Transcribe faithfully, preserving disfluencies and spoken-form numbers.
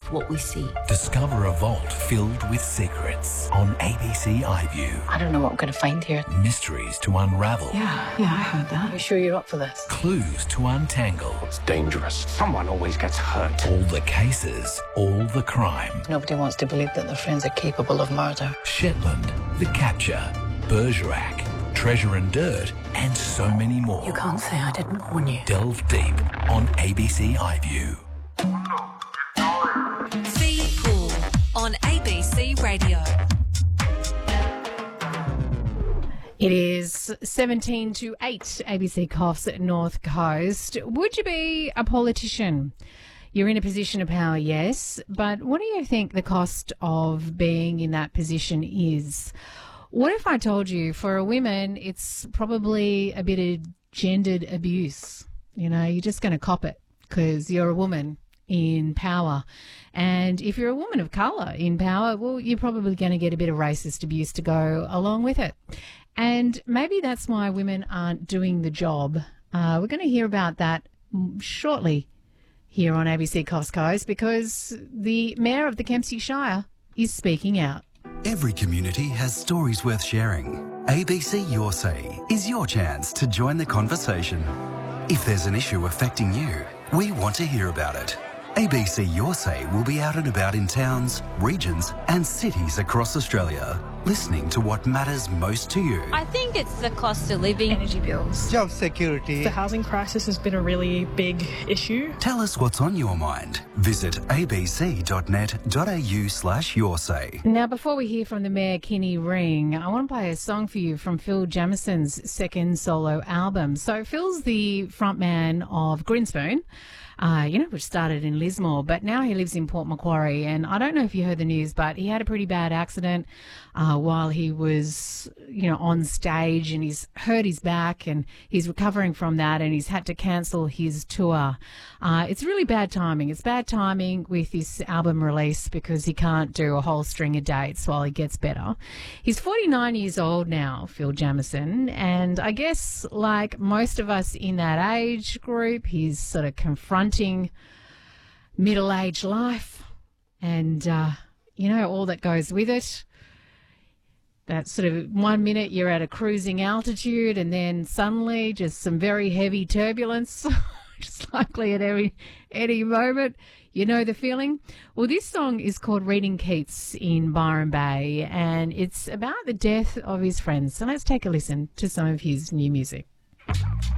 what we see. Discover a vault filled with secrets on A B C iView. I don't know what we're going to find here. Mysteries to unravel. Yeah, yeah, I heard that. Are you sure you're up for this? Clues to untangle. It's dangerous. Someone always gets hurt. All the cases, all the crime. Nobody wants to believe that their friends are capable of murder. Shetland, The Capture, Bergerac, Treasure and Dirt, and so many more. You can't say I didn't warn you. Delve deep on A B C iView. Fee Pool on A B C Radio. It is seventeen to eight, A B C Coughs at North Coast. Would you be a politician? You're in a position of power, yes, but what do you think the cost of being in that position is? What if I told you for a woman it's probably a bit of gendered abuse? You know, you're just going to cop it because you're a woman in power. And if you're a woman of colour in power, well, you're probably going to get a bit of racist abuse to go along with it. And maybe that's why women aren't doing the job. Uh, we're going to hear about that shortly here on A B C Coughs Coast because the Mayor of the Kempsey Shire is speaking out. Every community has stories worth sharing. A B C Your Say is your chance to join the conversation. If there's an issue affecting you, we want to hear about it. A B C Your Say will be out and about in towns, regions and cities across Australia, listening to what matters most to you. I think it's the cost of living. Energy bills. Job security. The housing crisis has been a really big issue. Tell us what's on your mind. Visit abc.net.au slash your say. Now, before we hear from the Mayor, Kinney Ring, I want to play a song for you from Phil Jamison's second solo album. So Phil's the frontman of Grinspoon, uh, you know, which started in Lismore, but now he lives in Port Macquarie. And I don't know if you heard the news, but he had a pretty bad accident uh, while he was, you know, on stage, and he's hurt his back and he's recovering from that, and he's had to cancel his tour. Uh, it's really bad timing. It's bad timing with this album release because he can't do a whole string of dates while he gets better. He's forty-nine years old now, Phil Jamison, and I guess like most of us in that age group, he's sort of confronting middle-aged life and, uh, you know, all that goes with it. That sort of one minute you're at a cruising altitude and then suddenly just some very heavy turbulence, just likely at every any moment. You know the feeling? Well, this song is called Reading Keats in Byron Bay, and it's about the death of his friends. So let's take a listen to some of his new music.